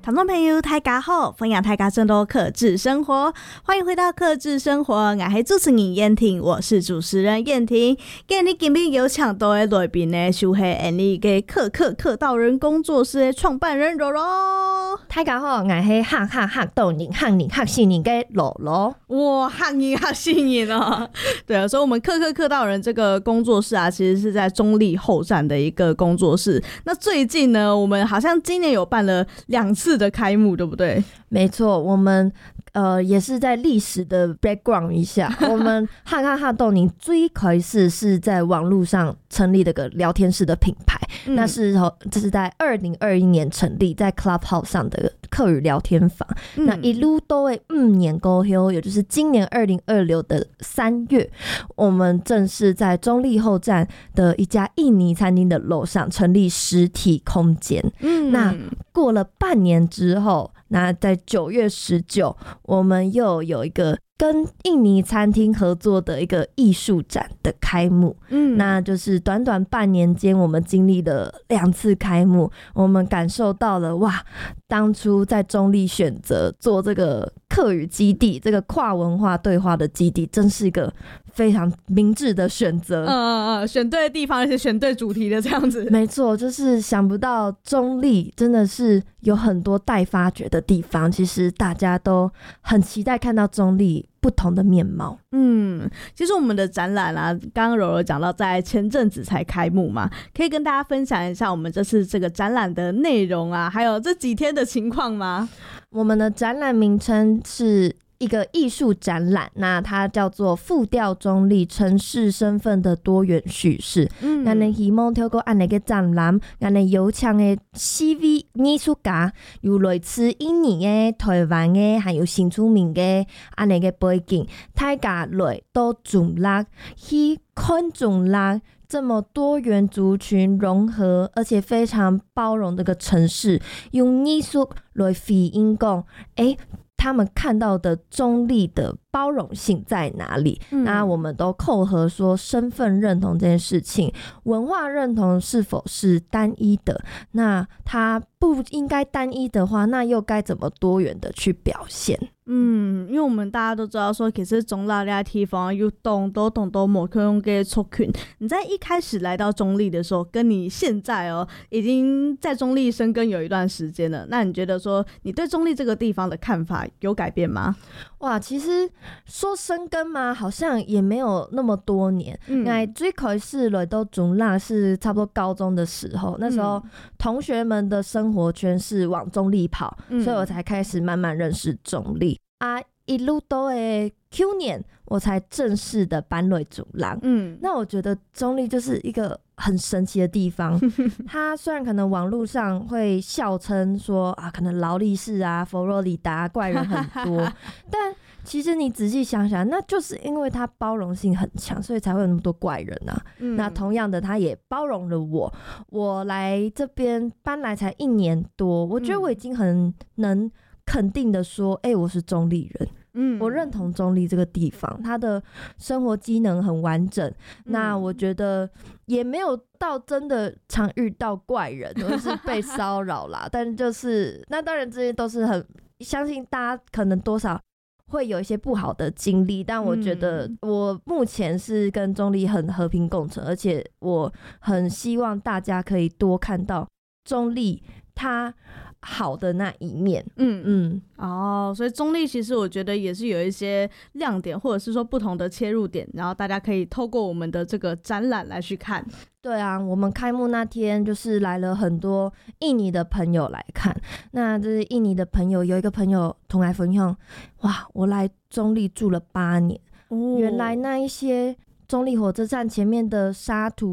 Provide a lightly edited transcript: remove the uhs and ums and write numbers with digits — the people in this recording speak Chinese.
听众朋友大家好，欢迎大家进入客制生活，欢迎回到客制生活，我是主持人燕婷，我是主持人燕婷。今日今日有请到的来宾呢，就是印尼的客道人工作室的创办人柔柔。 大家好，我是客道人客新人的柔柔。 哇，客新人哦！对啊，所以我们客道人这个工作室啊，其实是在中立后站的一个工作室。那最近呢，我们好像今年有办了2次的开幕，对不对？ 没错，我们也是在历史的 background 一下，我们客道人最开始是在网络上成立的个聊天室的品牌，那这是在2021年成立，在 Clubhouse 上的客语聊天房，那一路都会5年过后，也就是今年2026的3月，我们正式在中立后站的一家印尼餐厅的楼上成立实体空间。那过了半年之后，那在9月19，我们又有一个跟印尼餐厅合作的一个艺术展的开幕。那就是短短半年间，我们经历了2次开幕，我们感受到了哇，当初在中立选择做这个客语基地，这个跨文化对话的基地，真是一个非常明智的选择。 选对地方，而且选对主题的这样子。 没错，就是想不到中立真的是有很多待发掘的地方，其实大家都很期待看到中立不同的面貌。 其实我们的展览啊，刚刚柔柔讲到在前阵子才开幕嘛，可以跟大家分享一下我们这次这个展览的内容啊，还有这几天的情况吗？ 我们的展览名称是一个艺术展览，那它叫做复调中立城市身份的多元叙事。我们希望透过这样的展览，我们有请的CV艺术家，有来自印尼的、台湾的，还有新出名的这样的背景，大家来到中立去看中立这么多元族群融合而且非常包容的一个城市，用艺术来回应讲他们看到的中立的包容性在哪里？那我们都扣合说身份认同这件事情，文化认同是否是单一的？那它不应该单一的话，那又该怎么多元的去表现？ 因为我们大家都知道说，其实中立的地方有都没可用嘅族群。你在一开始来到中立的时候，跟你现在已经在中立生根有一段时间了，那你觉得说你对中立这个地方的看法有改变吗？ 哇，其实说生根嘛，好像也没有那么多年。最开始来到中立是差不多高中的时候，那时候同学们的生活圈是往中立跑，所以我才开始慢慢认识中立啊。一路都会去年我才正式的搬来中立。那我觉得中立就是一个很神奇的地方。它虽然可能网络上会笑称说啊，可能劳力士啊、佛罗里达怪人很多，但其实你仔细想想，那就是因为它包容性很强，所以才会有那么多怪人啊。那同样的，它也包容了我。我来这边搬来才1年多，我觉得我已经很能肯定的说，我是中立人。我认同中立这个地方，它的生活机能很完整。那我觉得也没有到真的常遇到怪人或是被骚扰啦，但就是那当然这些都是很相信大家可能多少会有一些不好的经历，但我觉得我目前是跟中立很和平共存，而且我很希望大家可以多看到中立它好的那一面。 所以中立其实我觉得也是有一些亮点，或者是说不同的切入点，然后大家可以透过我们的这个展览来去看。 对啊，我们开幕那天就是来了很多印尼的朋友来看，那就是印尼的朋友有一个朋友同来分享，哇，我来中立住了8年，原来那一些中立火车站前面的沙土